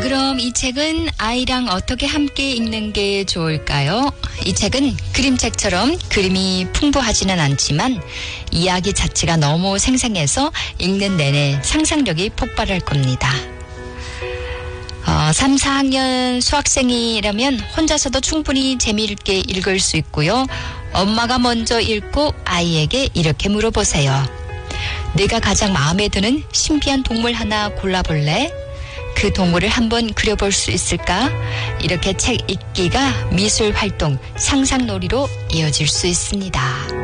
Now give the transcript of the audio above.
그럼 이 책은 아이랑 어떻게 함께 읽는 게 좋을까요? 이 책은 그림책처럼 그림이 풍부하지는 않지만 이야기 자체가 너무 생생해서 읽는 내내 상상력이 폭발할 겁니다. 3, 4학년 수학생이라면 혼자서도 충분히 재미있게 읽을 수 있고요. 엄마가 먼저 읽고 아이에게 이렇게 물어보세요. 내가 가장 마음에 드는 신비한 동물 하나 골라볼래? 그 동물을 한번 그려볼 수 있을까? 이렇게 책 읽기가 미술 활동, 상상놀이로 이어질 수 있습니다.